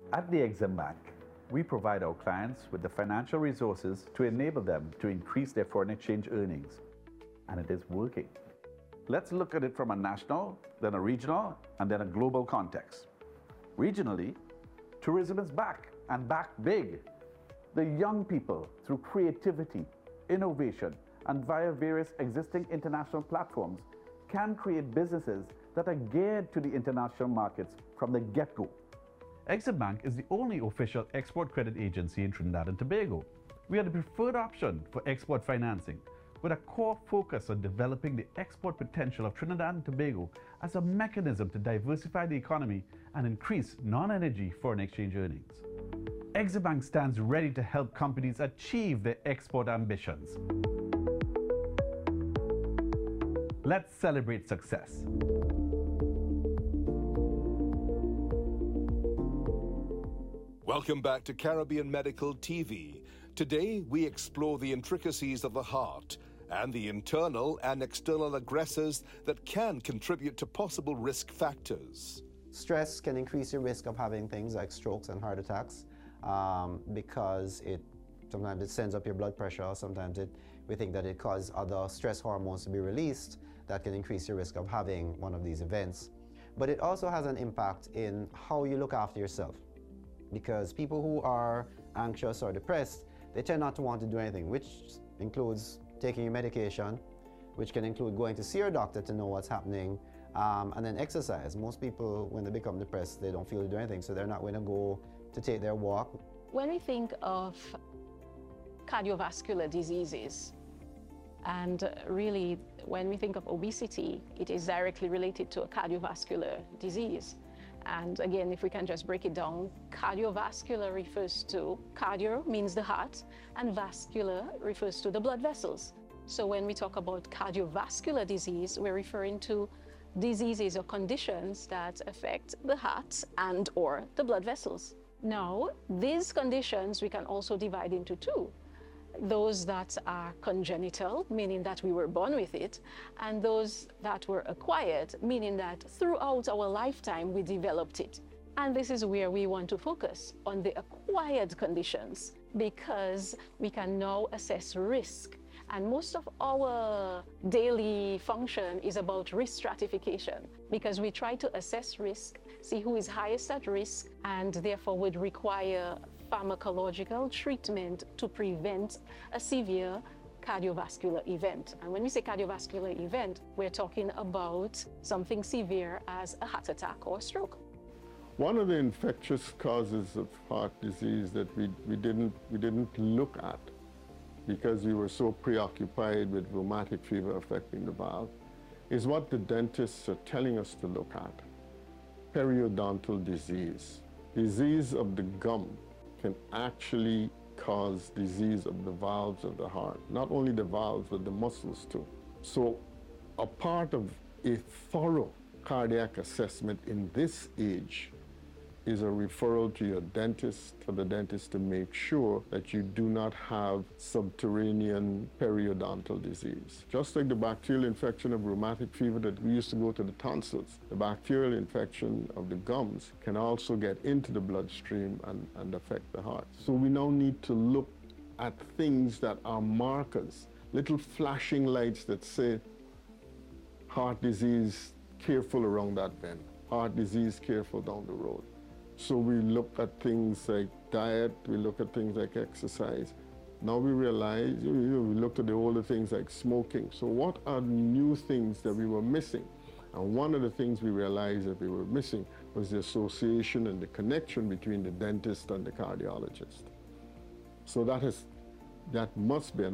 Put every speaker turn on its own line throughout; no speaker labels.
At the Exim Bank, we provide our clients with the financial resources to enable them to increase their foreign exchange earnings. And it is working. Let's look at it from a national, then a regional, and then a global context. Regionally, tourism is back, and back big. The young people, through creativity, innovation, and via various existing international platforms, can create businesses that are geared to the international markets from the get-go. Exim Bank is the only official export credit agency in Trinidad and Tobago. We are the preferred option for export financing, with a core focus on developing the export potential of Trinidad and Tobago as a mechanism to diversify the economy and increase non-energy foreign exchange earnings. Exim Bank stands ready to help companies achieve their export ambitions. Let's celebrate success.
Welcome back to Caribbean Medical TV. Today, we explore the intricacies of the heart and the internal and external aggressors that can contribute to possible risk factors.
Stress can increase your risk of having things like strokes and heart attacks because sometimes it sends up your blood pressure, or sometimes we think that it causes other stress hormones to be released that can increase your risk of having one of these events. But it also has an impact in how you look after yourself, because people who are anxious or depressed, they tend not to want to do anything, which includes taking your medication, which can include going to see your doctor to know what's happening, and then exercise. Most people, when they become depressed, they don't feel to do anything, so they're not going to go to take their walk.
When we think of cardiovascular diseases, and really when we think of obesity, it is directly related to a cardiovascular disease. And again, if we can just break it down, cardiovascular refers to, cardio means the heart, and vascular refers to the blood vessels. So when we talk about cardiovascular disease, we're referring to diseases or conditions that affect the heart and or the blood vessels. Now, these conditions we can also divide into two. Those that are congenital, meaning that we were born with it, and those that were acquired, meaning that throughout our lifetime we developed it. And this is where we want to focus on the acquired conditions, because we can now assess risk. And most of our daily function is about risk stratification, because we try to assess risk, see who is highest at risk, and therefore would require pharmacological treatment to prevent a severe cardiovascular event. And when we say cardiovascular event, we're talking about something severe as a heart attack or stroke.
One of the infectious causes of heart disease that we didn't look at, because we were so preoccupied with rheumatic fever affecting the valve, is what the dentists are telling us to look at: periodontal disease. Disease of the gum can actually cause disease of the valves of the heart. Not only the valves, but the muscles too. So a part of a thorough cardiac assessment in this age is a referral to your dentist, for the dentist to make sure that you do not have subterranean periodontal disease. Just like the bacterial infection of rheumatic fever that we used to go to the tonsils, the bacterial infection of the gums can also get into the bloodstream and affect the heart. So we now need to look at things that are markers, little flashing lights that say, heart disease, careful around that bend. Heart disease, careful down the road. So we look at things like diet, we look at things like exercise. Now we realize, we looked at the older things like smoking. So what are new things that we were missing? And one of the things we realized that we were missing was the association and the connection between the dentist and the cardiologist. So that must be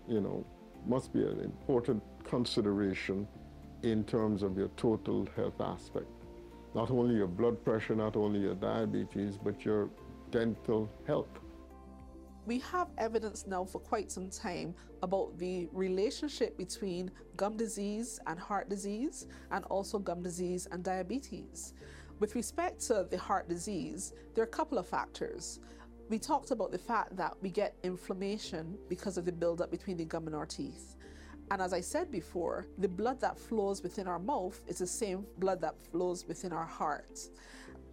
an important consideration in terms of your total health aspect. Not only your blood pressure, not only your diabetes, but your dental health.
We have evidence now for quite some time about the relationship between gum disease and heart disease, and also gum disease and diabetes. With respect to the heart disease, there are a couple of factors. We talked about the fact that we get inflammation because of the buildup between the gum and our teeth. And as I said before, the blood that flows within our mouth is the same blood that flows within our heart.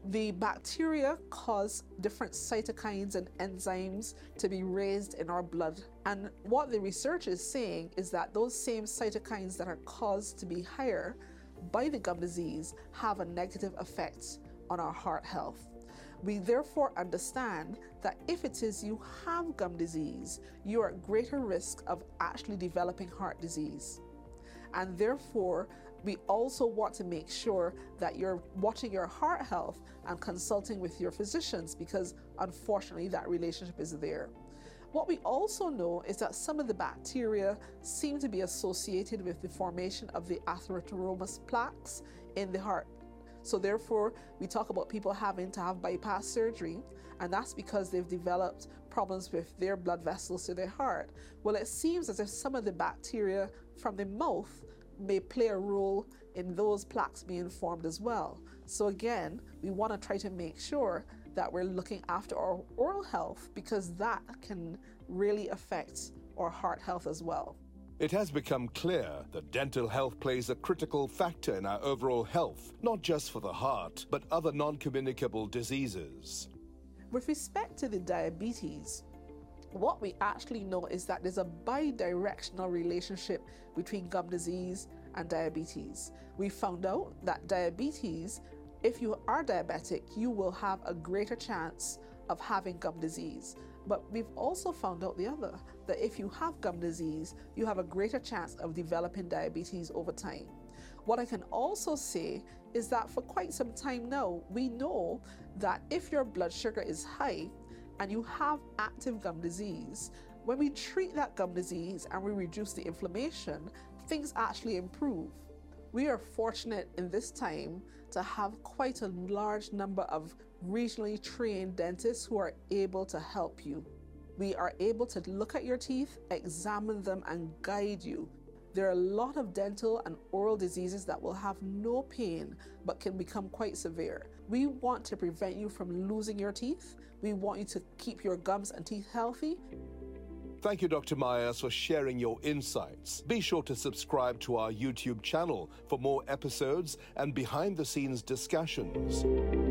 The bacteria cause different cytokines and enzymes to be raised in our blood. And what the research is saying is that those same cytokines that are caused to be higher by the gum disease have a negative effect on our heart health. We therefore understand that if it is you have gum disease, you are at greater risk of actually developing heart disease. And therefore, we also want to make sure that you're watching your heart health and consulting with your physicians, because unfortunately that relationship is there. What we also know is that some of the bacteria seem to be associated with the formation of the atherosclerosis plaques in the heart. So therefore, we talk about people having to have bypass surgery, and that's because they've developed problems with their blood vessels to their heart. Well, it seems as if some of the bacteria from the mouth may play a role in those plaques being formed as well. So again, we want to try to make sure that we're looking after our oral health, because that can really affect our heart health as well.
It has become clear that dental health plays a critical factor in our overall health, not just for the heart, but other non-communicable diseases.
With respect to the diabetes, what we actually know is that there's a bi-directional relationship between gum disease and diabetes. We found out that diabetes, if you are diabetic, you will have a greater chance of having gum disease. But we've also found out the other, that if you have gum disease, you have a greater chance of developing diabetes over time. What I can also say is that for quite some time now, we know that if your blood sugar is high and you have active gum disease, when we treat that gum disease and we reduce the inflammation, things actually improve. We are fortunate in this time to have quite a large number of regionally trained dentists who are able to help you. We are able to look at your teeth, examine them, and guide you. There are a lot of dental and oral diseases that will have no pain but can become quite severe. We want to prevent you from losing your teeth. We want you to keep your gums and teeth healthy.
Thank you, Dr. Myers, for sharing your insights. Be sure to subscribe to our YouTube channel for more episodes and behind-the-scenes discussions.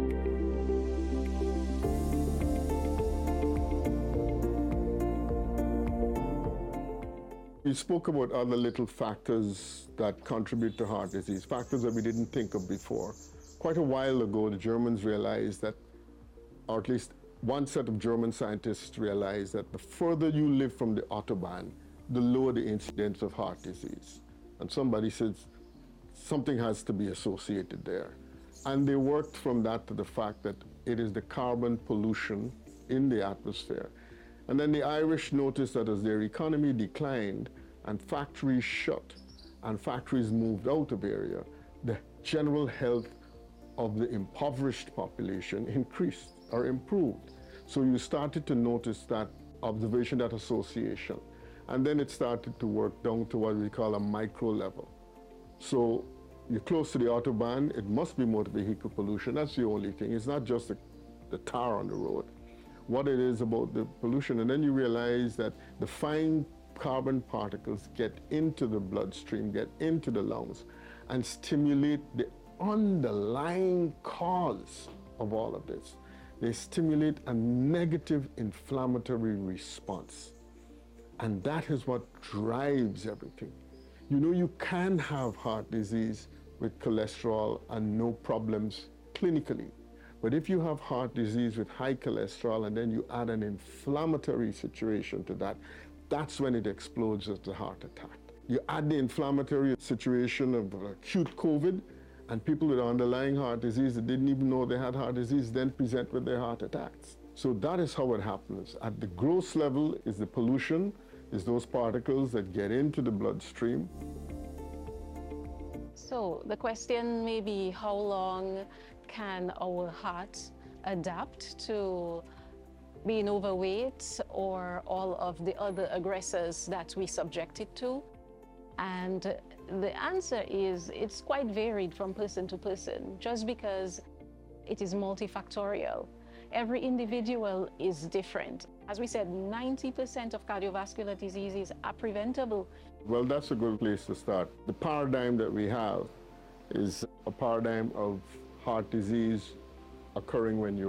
We spoke about other little factors that contribute to heart disease, factors that we didn't think of before. Quite a while ago, the Germans realized that, or at least one set of German scientists realized that the further you live from the Autobahn, the lower the incidence of heart disease. And somebody says something has to be associated there. And they worked from that to the fact that it is the carbon pollution in the atmosphere. And then the Irish noticed that as their economy declined and factories shut and factories moved out of area, the general health of the impoverished population increased or improved. So you started to notice that observation, that association. And then it started to work down to what we call a micro level. So you're close to the Autobahn, it must be motor vehicle pollution. That's the only thing. It's not just the tar on the road. What it is about the pollution. And then you realize that the fine carbon particles get into the bloodstream, get into the lungs, and stimulate the underlying cause of all of this. They stimulate a negative inflammatory response. And that is what drives everything. You know, you can have heart disease with cholesterol and no problems clinically. But if you have heart disease with high cholesterol and then you add an inflammatory situation to that, that's when it explodes as a heart attack. You add the inflammatory situation of acute COVID, and people with underlying heart disease that didn't even know they had heart disease then present with their heart attacks. So that is how it happens. At the gross level is the pollution, is those particles that get into the bloodstream.
So the question may be, how long can our heart adapt to being overweight or all of the other aggressors that we subject it to? And the answer is it's quite varied from person to person, just because it is multifactorial. Every individual is different. As we said, 90% of cardiovascular diseases are preventable.
Well, that's a good place to start. The paradigm that we have is a paradigm of heart disease occurring when you